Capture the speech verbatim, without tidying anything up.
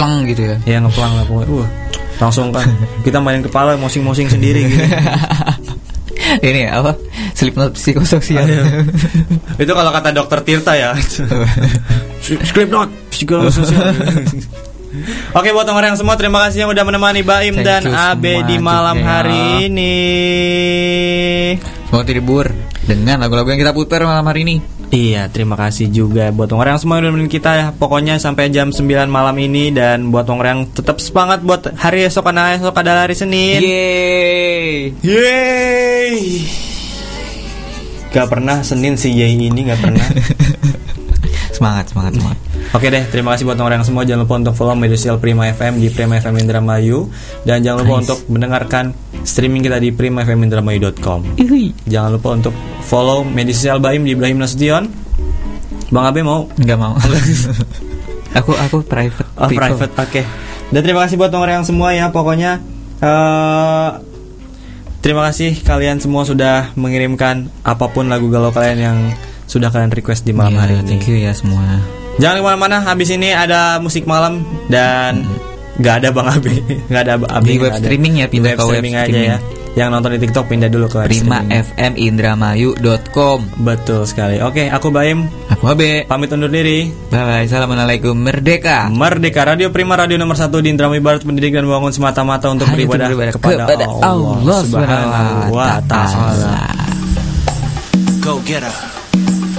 pleng gitu ya. Ya ngeplang lah pokoknya. Uh, langsung kan kita main kepala mosing-mosing sendiri gitu. Ini apa? Slipknot psikososial. Itu kalau kata dokter Tirta ya. Slipknot psikososial. Oke, buat orang yang semua terima kasih yang udah menemani Baim Thank dan Abe di malam juga. Hari ini. Semoga terhibur dengan lagu-lagu yang kita putar malam hari ini. Iya, terima kasih juga buat orang yang semua yang udah nemenin kita ya. Pokoknya sampai jam sembilan malam ini. Dan buat orang yang tetap semangat buat hari esok, karena esok adalah hari Senin. Yeay Yeay Gak pernah Senin si Yeay ini, gak pernah. Semangat, semangat, semangat. Oke deh, terima kasih buat orang yang semua. Jangan lupa untuk follow media sosial Prima F M di Prima F M Indramayu. Dan jangan lupa nice. untuk mendengarkan streaming kita di prima f m indramayu dot com. Jangan lupa untuk follow media sosial Baim di Ibrahim Nasution. Bang Abe mau? Enggak mau. Aku aku private. Oh, private, oke. Okay. Dan terima kasih buat orang yang semua ya. Pokoknya uh, terima kasih kalian semua sudah mengirimkan apapun lagu galau kalian yang sudah kalian request di malam yeah, hari ini. Thank you ya semua. Jangan kemana-mana, habis ini ada musik malam dan nggak ada Bang Abi, nggak ada Abi di web streaming ya, pindah web ke web streaming streaming aja ya. Yang nonton di TikTok pindah dulu ke prima f m indramayu dot com. Betul sekali. Oke, aku Baim, aku Abe, pamit undur diri. Bye bye. Assalamualaikum. Merdeka. Merdeka. Radio Prima, radio nomor satu di Indramayu Barat, pendidik dan bangun semata-mata untuk Hanya beribadah beribadah kepada, kepada Allah, Allah Subhanahu wa Ta'ala. Go get her.